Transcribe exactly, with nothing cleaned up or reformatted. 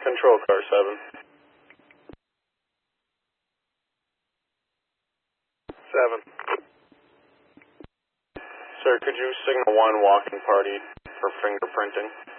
Control car seven. Seven. Sir, could you signal one walking party for fingerprinting?